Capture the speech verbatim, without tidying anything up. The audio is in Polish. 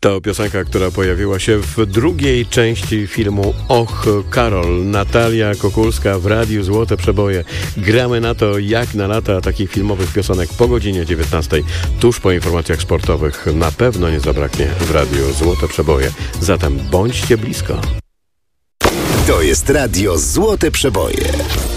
To piosenka, która pojawiła się w drugiej części filmu Och, Karol. Natalia Kokulska w Radiu Złote Przeboje. Gramy na to jak na lata takich filmowych piosenek po godzinie dziewiętnastej. Tuż po informacjach sportowych na pewno nie zabraknie w Radiu Złote Przeboje. Zatem bądźcie blisko. To jest Radio Złote Przeboje.